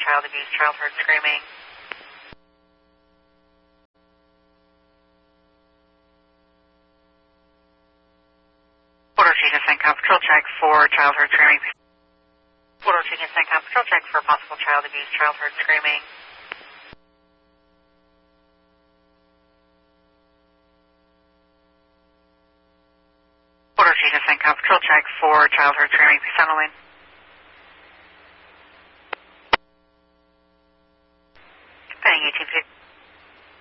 child abuse, child heard screaming. Order Chief CENTCOM patrol check for child heard screaming. Order Chief CENTCOM patrol check for possible child abuse, child heard screaming. Order Chief CENTCOM patrol check for child heard screaming. Please on the lane.